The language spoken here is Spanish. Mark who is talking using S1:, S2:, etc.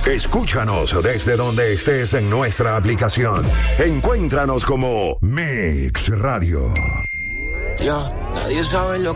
S1: Escúchanos desde donde estés en nuestra aplicación. Encuéntranos como Mix Radio.
S2: Nadie sabe lo